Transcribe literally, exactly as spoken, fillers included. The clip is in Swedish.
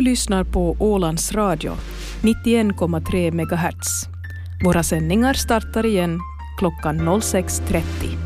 lyssnar på Ålands Radio, nittioen komma tre megahertz. Våra sändningar startar igen klockan noll sex trettio.